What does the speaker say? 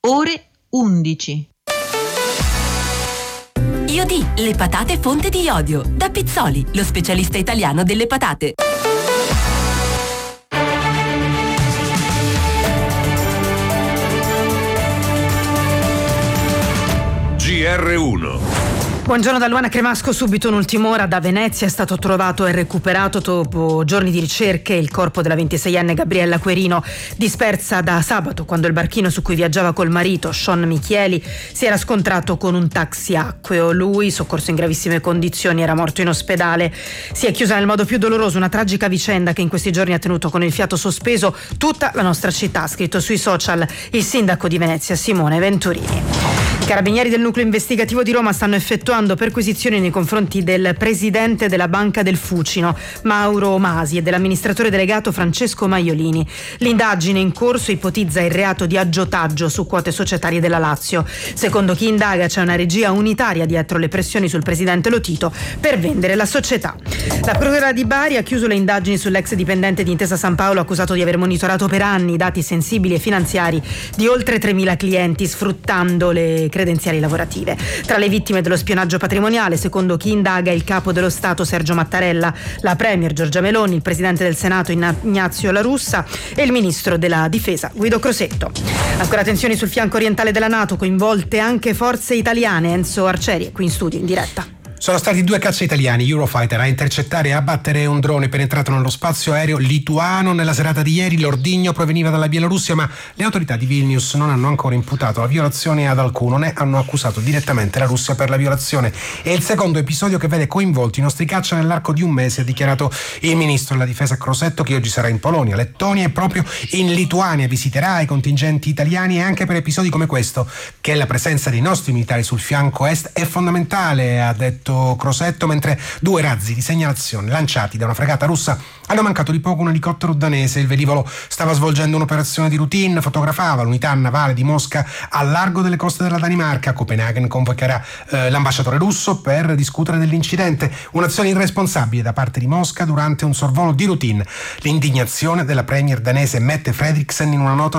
ore 11. Iodi, le patate fonte di iodio. Da Pizzoli, lo specialista italiano delle patate. GR1. Buongiorno da Luana Cremasco, subito un'ultima ora da Venezia. È stato trovato e recuperato dopo giorni di ricerche il corpo della 26enne Gabriella Querino, dispersa da sabato quando il barchino su cui viaggiava col marito, Sean Michieli, si era scontrato con un taxi acqueo. Lui, soccorso in gravissime condizioni, era morto in ospedale. Si è chiusa nel modo più doloroso una tragica vicenda che in questi giorni ha tenuto con il fiato sospeso tutta la nostra città, ha scritto sui social il sindaco di Venezia Simone Venturini. I carabinieri del nucleo investigativo di Roma stanno effettuando perquisizioni nei confronti del presidente della Banca del Fucino, Mauro Masi, e dell'amministratore delegato Francesco Maiolini. L'indagine in corso ipotizza il reato di aggiotaggio su quote societarie della Lazio. Secondo chi indaga c'è una regia unitaria dietro le pressioni sul presidente Lotito per vendere la società. La procura di Bari ha chiuso le indagini sull'ex dipendente di Intesa San Paolo accusato di aver monitorato per anni i dati sensibili e finanziari di oltre 3.000 clienti sfruttando le credenziali lavorative. Tra le vittime dello spionaggio patrimoniale, secondo chi indaga, il capo dello Stato Sergio Mattarella, la premier Giorgia Meloni, il presidente del Senato Ignazio La Russa e il ministro della Difesa Guido Crosetto. Ancora tensioni sul fianco orientale della NATO, coinvolte anche forze italiane. Enzo Arcieri è qui in studio in diretta. Sono stati 2 caccia italiani, Eurofighter, a intercettare e abbattere un drone penetrato nello spazio aereo lituano. Nella serata di ieri l'ordigno proveniva dalla Bielorussia, ma le autorità di Vilnius non hanno ancora imputato la violazione ad alcuno, né hanno accusato direttamente la Russia per la violazione. È il secondo episodio che vede coinvolti i nostri caccia nell'arco di un mese, ha dichiarato il ministro della difesa Crosetto, che oggi sarà in Polonia, Lettonia e proprio in Lituania. Visiterà i contingenti italiani, e anche per episodi come questo, che la presenza dei nostri militari sul fianco est è fondamentale, ha detto Crosetto, mentre 2 razzi di segnalazione lanciati da una fregata russa hanno mancato di poco un elicottero danese. Il velivolo stava svolgendo un'operazione di routine, fotografava l'unità navale di Mosca al largo delle coste della Danimarca. Copenaghen convocherà l'ambasciatore russo per discutere dell'incidente, un'azione irresponsabile da parte di Mosca durante un sorvolo di routine. L'indignazione della premier danese Mette Frederiksen in una nota